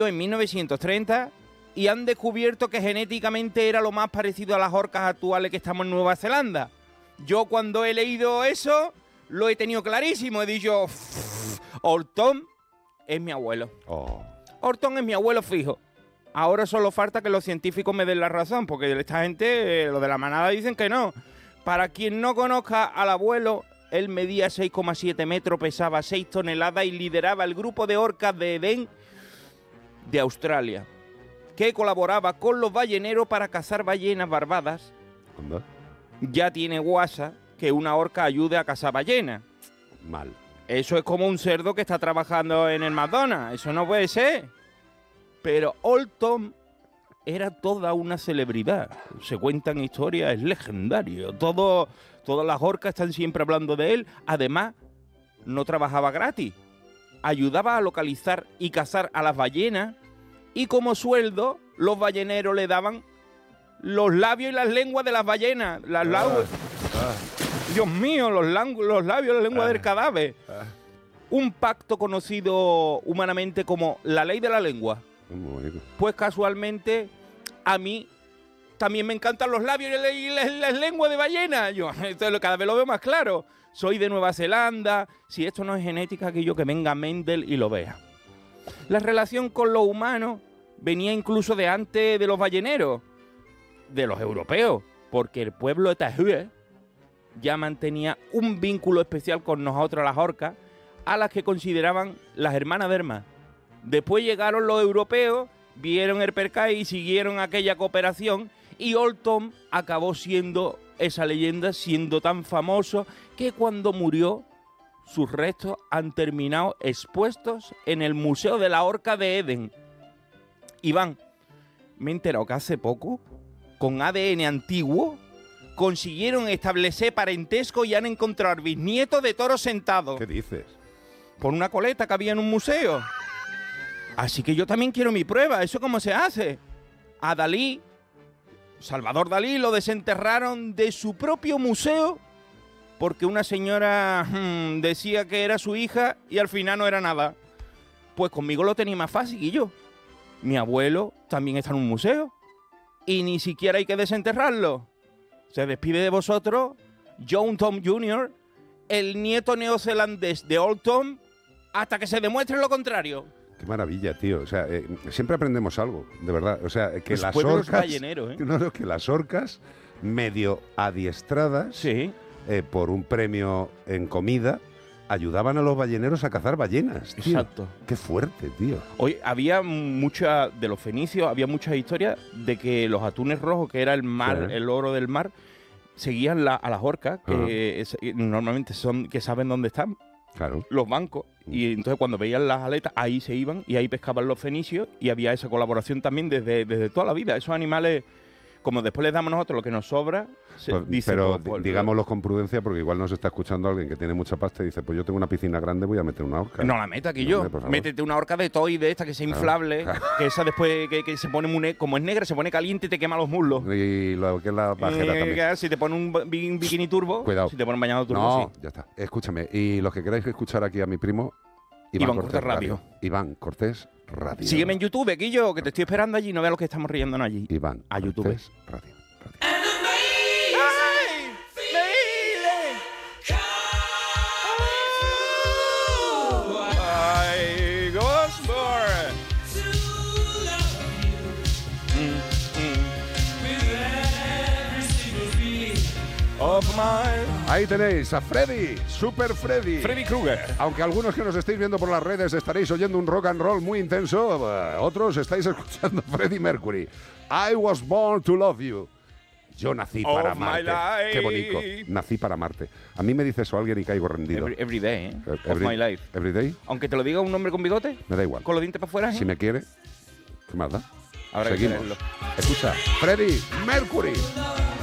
en 1930 y han descubierto que genéticamente era lo más parecido a las orcas actuales que estamos en Nueva Zelanda. Yo cuando he leído eso lo he tenido clarísimo. He dicho, Orton es mi abuelo. Oh. Orton es mi abuelo fijo. Ahora solo falta que los científicos me den la razón, porque esta gente, lo de la manada, dicen que no. Para quien no conozca al abuelo, él medía 6,7 metros, pesaba 6 toneladas y lideraba el grupo de orcas de Edén de Australia, que colaboraba con los balleneros para cazar ballenas barbadas. ¿Anda? Ya tiene guasa que una orca ayude a cazar ballenas. Mal. Eso es como un cerdo que está trabajando en el McDonald's. Eso no puede ser. Pero Old Tom era toda una celebridad. Se cuentan historias, es legendario. Todas las orcas están siempre hablando de él. Además, no trabajaba gratis. Ayudaba a localizar y cazar a las ballenas. Y como sueldo, los balleneros le daban los labios y las lenguas de las ballenas. Dios mío, los labios y la lengua del cadáver. Un pacto conocido humanamente como la ley de la lengua. Pues casualmente a mí también me encantan los labios y las lenguas de ballena. Yo esto cada vez lo veo más claro. Soy de Nueva Zelanda. Si esto no es genética, que venga Mendel y lo vea. La relación con los humanos venía incluso de antes de los balleneros, de los europeos, porque el pueblo de Tahué ya mantenía un vínculo especial con nosotros, las orcas, a las que consideraban las hermanas de hermanas. Después llegaron los europeos, vieron el percal y siguieron aquella cooperación, y Old Tom acabó siendo esa leyenda, siendo tan famoso que cuando murió sus restos han terminado expuestos en el Museo de la Orca de Edén. Iván, me he enterado que hace poco, con ADN antiguo, consiguieron establecer parentesco y han encontrado al bisnieto de toro sentado. ¿Qué dices? Por una coleta que había en un museo. Así que yo también quiero mi prueba. ¿Eso cómo se hace? A Dalí, Salvador Dalí, lo desenterraron de su propio museo porque una señora decía que era su hija y al final no era nada. Pues conmigo lo tenía más fácil, y yo. Mi abuelo también está en un museo y ni siquiera hay que desenterrarlo. Se despide de vosotros John Tom Jr., el nieto neozelandés de Old Tom, hasta que se demuestre lo contrario. Qué maravilla, tío. O sea, siempre aprendemos algo, de verdad. O sea, que Pues las pueblos orcas... balleneros, ¿eh? No, que las orcas, medio adiestradas, Sí. por un premio en comida, ayudaban a los balleneros a cazar ballenas, tío. Exacto. Qué fuerte, tío. Hoy había de los fenicios, había muchas historias de que los atunes rojos, que era el mar, Sí. el oro del mar, seguían a las orcas, que normalmente son que saben dónde están. Claro. Los bancos, y entonces cuando veían las aletas, ahí se iban y ahí pescaban los fenicios, y había esa colaboración también desde toda la vida. Esos animales, como después les damos nosotros lo que nos sobra, Pero digámoslo con prudencia, porque igual nos está escuchando alguien que tiene mucha pasta y dice, pues yo tengo una piscina grande, voy a meter una orca. No la meta aquí No, yo. hombre, por favor. Métete una orca de toy de esta que sea inflable, que esa después que se pone como es negra, se pone caliente y te quema los muslos. Y lo que es la bajera también. Si te pone un bikini turbo, Cuidado. si te pone un bañado turbo, No, sí. ya está. Escúchame, y los que queráis escuchar aquí a mi primo, Iván Cortés Radio. Iván Cortés Radio. Sígueme en YouTube, Guillo, que te estoy esperando allí. No veas lo que estamos riéndonos allí. Iván a YouTube. Cortés Radio. Ahí tenéis a Freddy, Super Freddy. Freddy Krueger. Aunque algunos que nos estéis viendo por las redes estaréis oyendo un rock and roll muy intenso, otros estáis escuchando Freddie Mercury. I was born to love you. Yo nací para amarte. Qué bonito. Nací para amarte. A mí me dice eso alguien y caigo rendido. Every day, ¿eh? Of my life. Every day. Aunque te lo diga un hombre con bigote. Me da igual. Con los dientes para afuera, ¿eh? Si me quiere, ¿qué más da? Habrá que Seguimos. tenerlo. Escucha, Freddie Mercury.